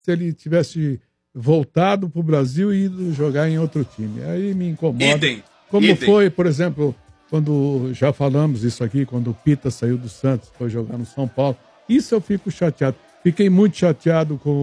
se ele tivesse voltado pro Brasil e ido jogar em outro time. Aí me incomoda. Como foi, por exemplo, quando já falamos isso aqui, quando o Pita saiu do Santos, foi jogar no São Paulo. Isso eu fico chateado. Fiquei muito chateado com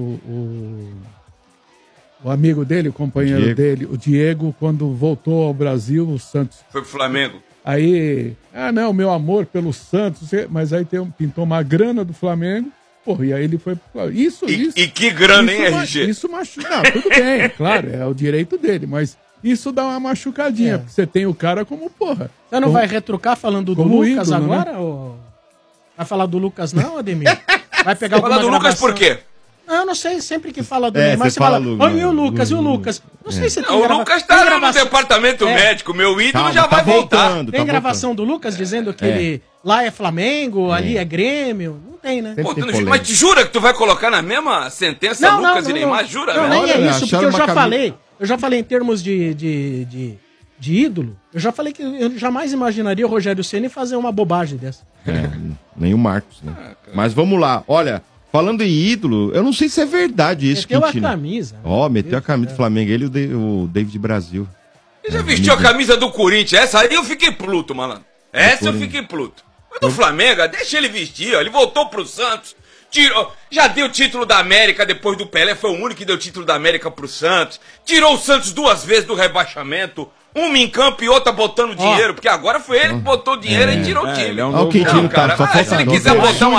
o amigo dele, o companheiro dele, o Diego, quando voltou ao Brasil, o Santos... Foi pro Flamengo. Aí, não, meu amor pelo Santos, mas aí pintou uma grana do Flamengo, porra, e aí ele foi pro Flamengo. E que grana, hein, RG? Isso machuca. Não, tudo bem, claro, é o direito dele, mas isso dá uma machucadinha, porque você tem o cara como, porra. Você não vai retrucar falando do Lucas ídolo, agora? Né? Ou... Vai falar do Lucas não, Ademir? Vai pegar alguma gravação? Falar do Lucas por quê? Eu não sei, sempre que fala do Neymar, você fala, e o Lucas, e o Lucas? Não sei se tem O Lucas tá no departamento médico, meu ídolo já vai voltar. Tem gravação do Lucas dizendo que ele lá é Flamengo, ali é Grêmio? Não tem, né? Pô, mas te jura que tu vai colocar na mesma sentença Lucas e Neymar? Jura? Não, nem é isso, porque eu já falei em termos de ídolo, eu já falei que eu jamais imaginaria o Rogério Ceni fazer uma bobagem dessa. Nem o Marcos, né? Mas vamos lá, olha... Falando em ídolo, eu não sei se é verdade isso, Quintino. Meteu a camisa. Meteu a camisa do Flamengo, ele e o David Brasil. Ele já vestiu a camisa do Corinthians, essa aí eu fiquei pluto, malandro. Essa eu fiquei pluto. Mas do Flamengo, deixa ele vestir, ó. Ele voltou pro Santos, já deu o título da América depois do Pelé, foi o único que deu o título da América pro Santos. Tirou o Santos 2 vezes do rebaixamento. Uma em campo e outra botando dinheiro, porque agora foi ele que botou dinheiro e tirou o time. O Quintino tá só se ele quiser botar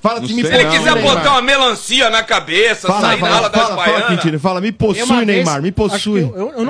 uma melancia na cabeça, sair na ala das baianas. Fala, Quintino, me possui, Neymar, me possui.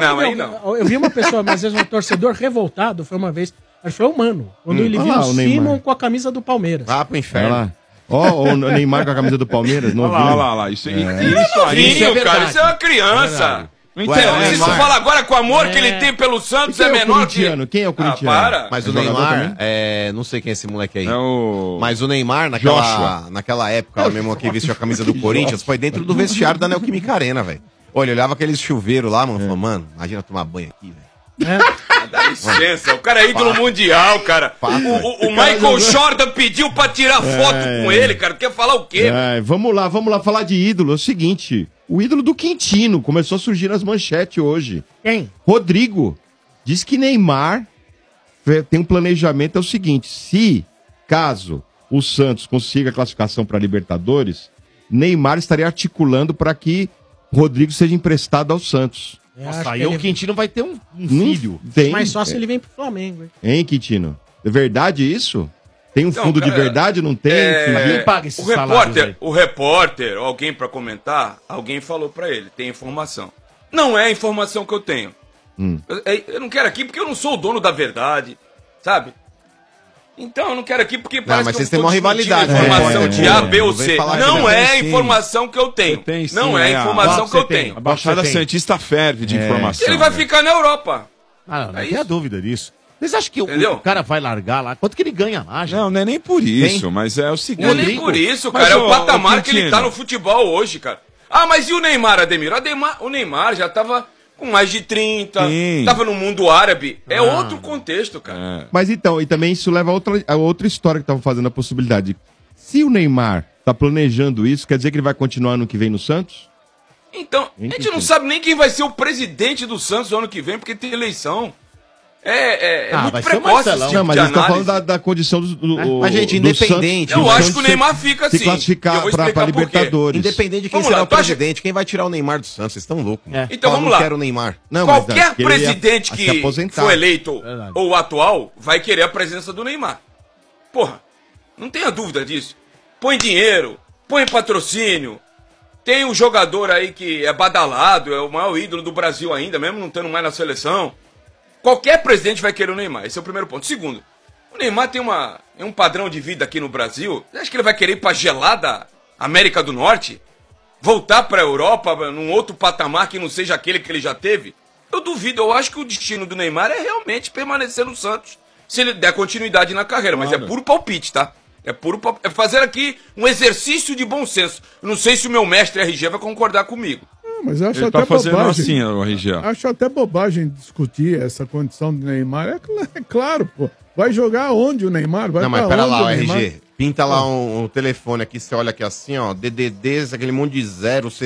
Eu vi uma pessoa, mas às vezes um torcedor revoltado, foi uma vez, acho que foi o Mano, quando ele viu o Simon com a camisa do Palmeiras. Pro inferno. O Neymar com a camisa do Palmeiras, não olha lá. Isso aí, cara, isso é uma criança. Não interessa. Se você fala agora com o amor que ele tem pelo Santos, é menor que... Quem é o corintiano? Para. Mas o Neymar, não sei quem é esse moleque aí. Mas o Neymar, naquela época, mesmo que vestiu a camisa do Corinthians, foi dentro do vestiário da Neoquímica Arena, velho. Olha, olhava aqueles chuveiros lá, mano, falou, mano, imagina tomar banho aqui, velho. Dá licença, o cara é ídolo mundial, cara. O Michael Jordan pediu pra tirar foto com ele, cara. Quer falar o quê? Vamos lá falar de ídolo. É o seguinte, o ídolo do Quintino começou a surgir nas manchetes hoje. Quem? Rodrigo. Diz que Neymar tem um planejamento, é o seguinte, caso o Santos consiga a classificação para Libertadores, Neymar estaria articulando para que Rodrigo seja emprestado ao Santos. Nossa, aí o Quintino vai ter um filho. Mas só se ele vem pro Flamengo, hein, Quintino? É verdade isso? Tem um fundo de verdade, não tem? Quem paga esses salários? O repórter, alguém pra comentar, alguém falou pra ele, tem informação. Não é a informação que eu tenho. Eu não quero aqui porque eu não sou o dono da verdade, sabe? Então eu não quero aqui porque parece que vocês têm uma rivalidade. Informação de A, B ou C. Não é a informação que eu tenho. Não é a informação que eu tenho. A Baixada Santista ferve de informação. Ele vai ficar na Europa. Não tem a dúvida disso. Vocês acham que o cara vai largar lá? Quanto que ele ganha lá, gente? Não é nem por isso, mas é o seguinte... Não é nem por isso, cara. É o patamar que ele tá no futebol hoje, cara. Mas e o Neymar, Ademir? O Neymar já tava... com mais de 30, tava no mundo árabe. É outro contexto, cara. Mas então, e também isso leva a outra história que estavam fazendo a possibilidade. Se o Neymar tá planejando isso, quer dizer que ele vai continuar ano que vem no Santos? Então, a gente não sabe nem quem vai ser o presidente do Santos no ano que vem, porque tem eleição. É muito precoce esse tipo não, mas eles estão falando da condição do Mas, gente, independente. Eu acho que o Neymar fica assim. Se classificar pra Libertadores. Independente de quem será o presidente, quem vai tirar o Neymar do Santos? Vocês estão loucos. Então vamos lá. Quero o Neymar. Qualquer presidente que for eleito ou atual vai querer a presença do Neymar. Porra, não tenha dúvida disso. Põe dinheiro, põe patrocínio. Tem um jogador aí que é badalado, é o maior ídolo do Brasil ainda, mesmo não estando mais na seleção. Qualquer presidente vai querer o Neymar, esse é o primeiro ponto. Segundo, o Neymar tem um padrão de vida aqui no Brasil. Você acha que ele vai querer ir pra gelada América do Norte? Voltar pra Europa num outro patamar que não seja aquele que ele já teve? Eu duvido, eu acho que o destino do Neymar é realmente permanecer no Santos, se ele der continuidade na carreira, mas é puro palpite, tá? É fazer aqui um exercício de bom senso. Não sei se o meu mestre RG vai concordar comigo. Mas eu acho ele até tá fazendo bobagem. assim, o RG. Acho até bobagem discutir essa condição do Neymar. É claro, pô. Vai jogar onde o Neymar? Vai não, mas pera lá, o Neymar? RG. Pinta lá um telefone aqui, você olha aqui assim, ó. DDD, aquele monte de zero,